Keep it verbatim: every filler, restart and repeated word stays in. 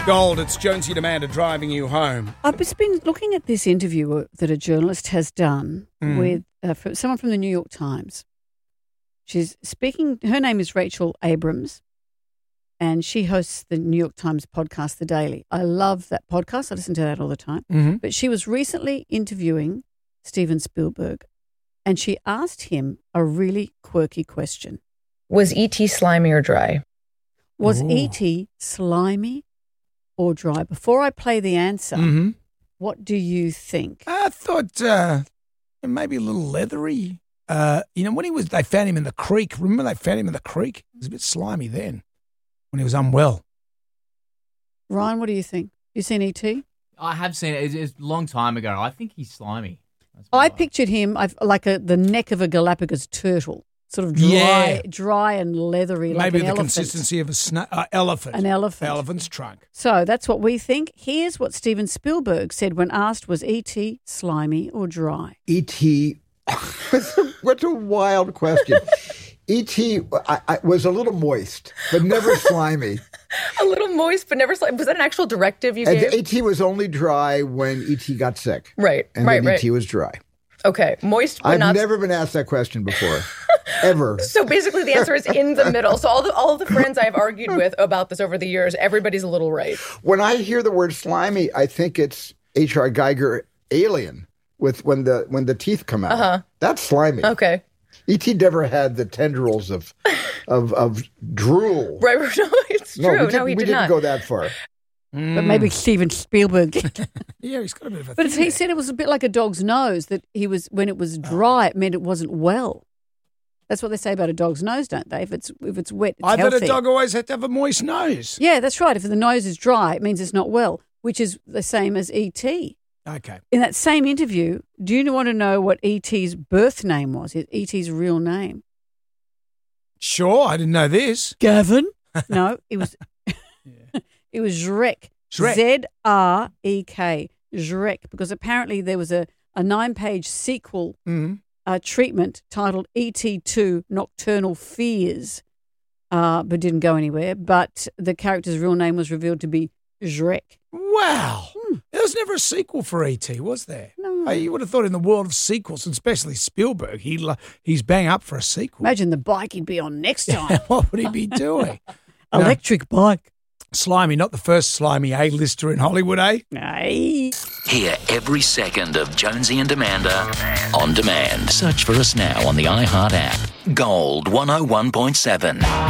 Gold, it's Jonesy and Amanda driving you home. I've just been looking at this interview that a journalist has done Mm. with uh, for someone from the New York Times. She's speaking, her name is Rachel Abrams, and she hosts the New York Times podcast, The Daily. I love that podcast. I listen to that all the time. Mm-hmm. But she was recently interviewing Steven Spielberg, and she asked him a really quirky question. Was E T slimy or dry? Was Ooh. E T slimy or dry? Before I play the answer, Mm-hmm. what do you think? I thought uh, maybe a little leathery. Uh, you know, when he was, they found him in the creek. Remember they found him in the creek? It was a bit slimy then when he was unwell. Ryan, what do you think? You seen E T? I have seen it. It's, it's a long time ago. I think he's slimy. That's I what like. pictured him I've, like a, the neck of a Galapagos turtle, sort of dry, Yeah. dry and leathery, like Maybe an the elephant. consistency of a sna- uh, elephant. An elephant. Elephant's trunk. So that's what we think. Here's what Steven Spielberg said when asked, was E T slimy or dry? E T What a wild question. E T I, I, was a little moist, but never slimy. A little moist, but never slimy. Was that an actual directive you And gave? E T was only dry when E T got sick. Right, And right, then right. E T was dry. Okay, moist, but I've not. never been asked that question before, ever. So basically, the answer is in the middle. So all the all the friends I've argued with about this over the years, everybody's a little right. When I hear the word slimy, I think it's H R. Geiger Alien with when the when the teeth come out. Uh-huh. That's slimy. Okay, E T never had the tendrils of of of drool. right? No, it's No, true. we, No, didn't, he we did didn't not. go that far. But maybe Steven Spielberg. Yeah, he's got a bit of a But thing he said it was a bit like a dog's nose, that he was when it Oh. was dry, it meant it wasn't well. That's what they say about a dog's nose, don't they? If it's if it's wet, it's I healthy. thought a dog always had to have a moist nose. Yeah, that's right. If the nose is dry, it means it's not well, which is the same as E T. Okay. In that same interview, do you want to know what E T's birth name was? E T's real name? Sure, I didn't know this. Gavin? No, it was it was Zrek. Zrek. Z R E K. Zrek. Because apparently there was a, a nine-page sequel Mm-hmm. uh, treatment titled E T two Nocturnal Fears, uh, but didn't go anywhere. But the character's real name was revealed to be Zrek. Wow. There was never a sequel for E T, was there? No. Oh, you would have thought in the world of sequels, and especially Spielberg, he lo- he's bang up for a sequel. Imagine the bike he'd be on next time. What would he be doing? No. Electric bike. Slimy, not the first slimy A-lister in Hollywood, eh? Aye. Hear every second of Jonesy and Amanda on demand. Search for us now on the iHeart app. Gold one oh one point seven.